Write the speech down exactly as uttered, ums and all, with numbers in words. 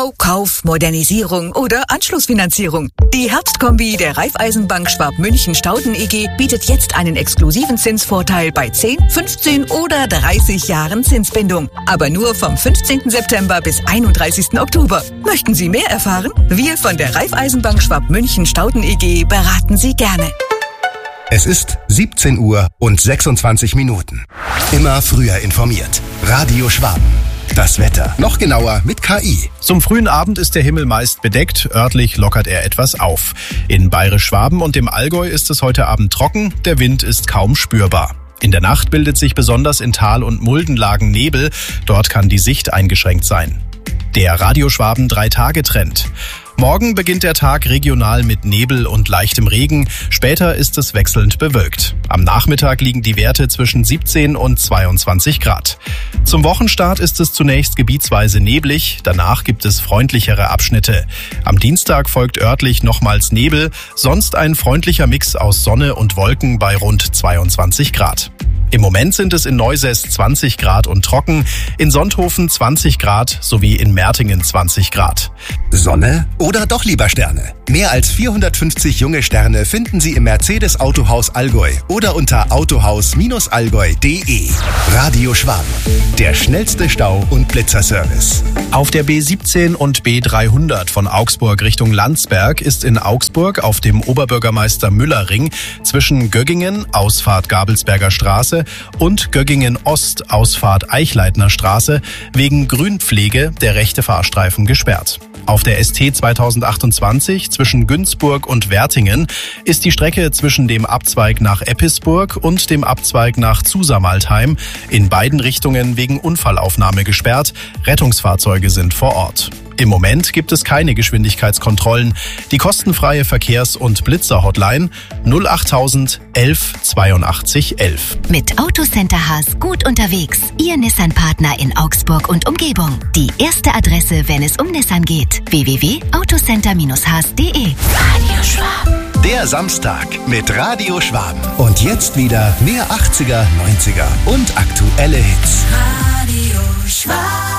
Bau, Kauf, Modernisierung oder Anschlussfinanzierung. Die Herbstkombi der Raiffeisenbank Schwab-München-Stauden E G bietet jetzt einen exklusiven Zinsvorteil bei zehn, fünfzehn oder dreißig Jahren Zinsbindung. Aber nur vom fünfzehnten September bis einunddreißigsten Oktober. Möchten Sie mehr erfahren? Wir von der Raiffeisenbank Schwab-München-Stauden E G beraten Sie gerne. Es ist siebzehn Uhr und sechsundzwanzig Minuten. Immer früher informiert. Radio Schwaben. Das Wetter. Noch genauer mit K I. Zum frühen Abend ist der Himmel meist bedeckt. Örtlich lockert er etwas auf. In Bayerisch-Schwaben und dem Allgäu ist es heute Abend trocken. Der Wind ist kaum spürbar. In der Nacht bildet sich besonders in Tal- und Muldenlagen Nebel. Dort kann die Sicht eingeschränkt sein. Der Radio Schwaben drei-Tage-Trend. Morgen beginnt der Tag regional mit Nebel und leichtem Regen. Später ist es wechselnd bewölkt. Am Nachmittag liegen die Werte zwischen siebzehn und zweiundzwanzig Grad. Zum Wochenstart ist es zunächst gebietsweise neblig. Danach gibt es freundlichere Abschnitte. Am Dienstag folgt örtlich nochmals Nebel. Sonst ein freundlicher Mix aus Sonne und Wolken bei rund zweiundzwanzig Grad. Im Moment sind es in Neusäß zwanzig Grad und trocken, in Sonthofen zwanzig Grad sowie in Mertingen zwanzig Grad. Sonne oder doch lieber Sterne? Mehr als vierhundertfünfzig junge Sterne finden Sie im Mercedes Autohaus Allgäu oder unter autohaus allgäu punkt de. Radio Schwaben, der schnellste Stau- und Blitzerservice. Auf der B siebzehn und B dreihundert von Augsburg Richtung Landsberg ist in Augsburg auf dem Oberbürgermeister Müller-Ring zwischen Göggingen, Ausfahrt Gabelsberger Straße, und Göggingen Ost, Ausfahrt Eichleitner Straße wegen Grünpflege der rechte Fahrstreifen gesperrt. Auf der S T zweitausendachtundzwanzig zwischen Günzburg und Wertingen ist die Strecke zwischen dem Abzweig nach Eppisburg und dem Abzweig nach Zusammaltheim in beiden Richtungen wegen Unfallaufnahme gesperrt. Rettungsfahrzeuge sind vor Ort. Im Moment gibt es keine Geschwindigkeitskontrollen. Die kostenfreie Verkehrs- und Blitzer-Hotline null achttausend elf zweiundachtzig elf. Mit Autocenter Haas gut unterwegs. Ihr Nissan-Partner in Augsburg und Umgebung. Die erste Adresse, wenn es um Nissan geht. w w w punkt autocenter haas punkt de. Radio Schwaben. Der Samstag mit Radio Schwaben. Und jetzt wieder mehr achtziger, neunziger und aktuelle Hits. Radio Schwaben.